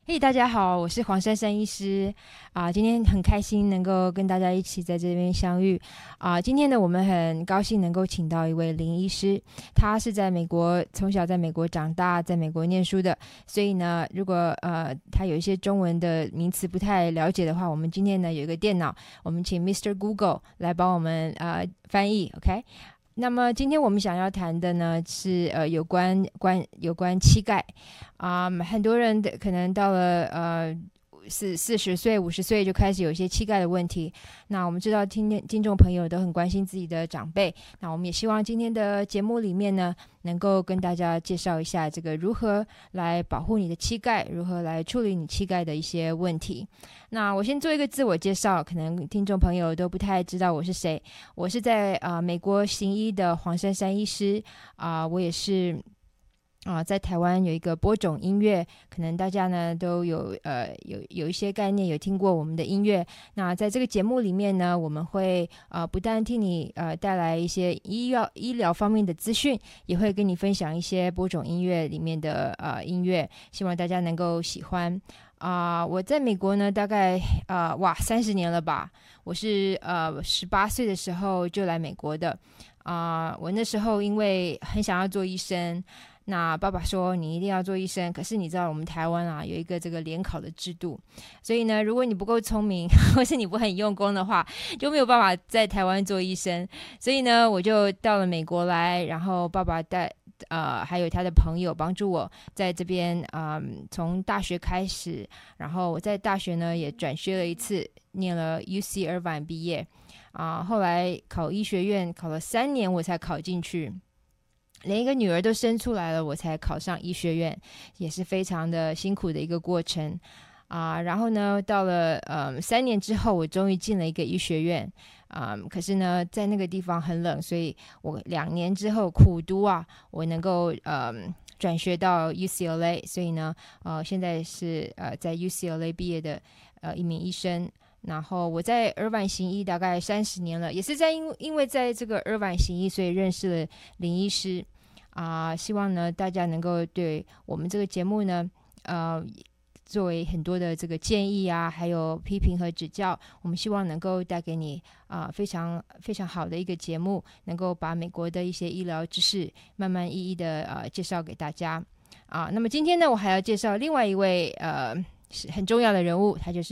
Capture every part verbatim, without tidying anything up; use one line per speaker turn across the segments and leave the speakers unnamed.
嘿、hey, 大家好，我是黄珊珊医师啊、今天很开心能够跟大家一起在这边相遇啊、今天呢，我们很高兴能够请到一位林医师，他是在美国从小在美国长大，在美国念书的，所以呢，如果呃他有一些中文的名词不太了解的话，我们今天呢有一个电脑，我们请 Mister Google 来帮我们呃翻译 ，OK？那么今天我们想要谈的呢是呃有关关有关膝盖啊、嗯，很多人的可能到了呃四四十岁五十岁就开始有一些膝盖的问题。那我们知道听听众朋友都很关心自己的长辈，那我们也希望今天的节目里面呢，能够跟大家介绍一下这个如何来保护你的膝盖，如何来处理你膝盖的一些问题。那我先做一个自我介绍，可能听众朋友都不太知道我是谁。我是在呃美国行医的黄珊珊医师啊、呃，我也是啊、呃，在台湾有一个播种音乐，可能大家呢都有呃有有一些概念，有听过我们的音乐。那在这个节目里面呢，我们会呃不但替你呃带来一些医药医疗方面的资讯，也会跟你分享一些播种音乐里面的呃音乐，希望大家能够喜欢。啊、呃，我在美国呢，大概呃哇三十年了吧。我是呃十八岁的时候就来美国的。啊、呃，我那时候因为很想要做医生，那爸爸说你一定要做医生，可是你知道我们台湾啊有一个这个联考的制度，所以呢，如果你不够聪明，或是你不很用功的话，就没有办法在台湾做医生。所以呢，我就到了美国来，然后爸爸带。呃，还有他的朋友帮助我在这边，嗯，从大学开始，然后我在大学呢也转学了一次，念了 U C Irvine 毕业，啊、呃，后来考医学院考了三年我才考进去，连一个女儿都生出来了，我才考上医学院，也是非常的辛苦的一个过程啊、呃。然后呢，到了呃三年之后，我终于进了一个医学院。嗯，可是呢，在那个地方很冷，所以我两年之后苦读啊，我能够嗯转学到 U C L A， 所以呢，呃，现在是呃在 U C L A 毕业的呃一名医生。然后我在尔湾行医大概三十年了，也是在因因为在这个尔湾行医，所以认识了林医师啊、呃。希望呢大家能够对我们这个节目呢，呃。作为很多的这个建议啊，还有批评和指教，我们希望能够带给你啊、呃、非常非常好的一个节目，能够把美国的一些医疗知识慢慢一一的呃介绍给大家啊。那么今天呢，我还要介绍另外一位呃很重要的人物，他就是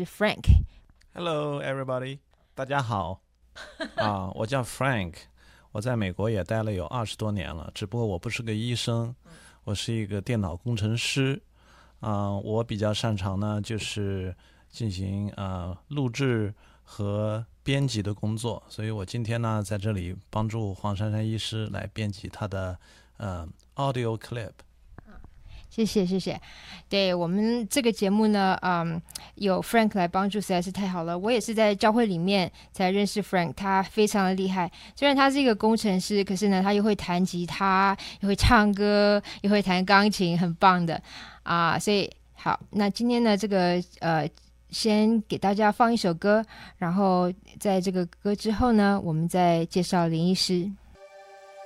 Frank。
Hello, everybody， 大家好啊，我叫 Frank， 我在美国也待了有二十多年了，只不过我不是个医生，我是一个电脑工程师。啊、呃，我比较擅长呢，就是进行呃录制和编辑的工作，所以我今天呢在这里帮助黄珊珊医师来编辑他的呃 audio clip。
谢谢谢谢，对我们这个节目呢，嗯，有 Frank 来帮助实在是太好了。我也是在教会里面才认识 Frank， 他非常的厉害。虽然他是一个工程师，可是呢，他又会弹吉他，又会唱歌，又会弹钢琴，很棒的啊。所以好，那今天呢，这个呃，先给大家放一首歌，然后在这个歌之后呢，我们再介绍林医师。